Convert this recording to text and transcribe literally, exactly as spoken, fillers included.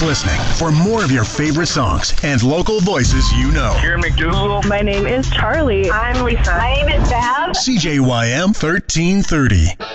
Keep listening for more of your favorite songs and local voices you know. Karen McDougal. My name is Charlie. I'm Lisa. My name is Bev. C J Y M thirteen thirty.